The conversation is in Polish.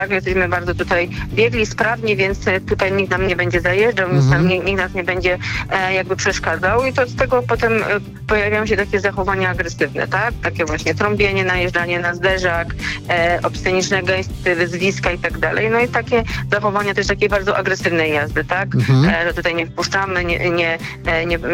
Tak, jesteśmy bardzo tutaj biegli, sprawni, więc tutaj nikt nam nie będzie zajeżdżał, nikt nas nie będzie jakby przeszkadzał i to z tego potem pojawiają się takie zachowania agresywne, tak? Takie właśnie trąbienie, najeżdżanie na zderzak, obsceniczne gesty, wyzwiska i tak dalej. No i takie zachowania też takiej bardzo agresywnej jazdy, tak? Że tutaj nie wpuszczamy, nie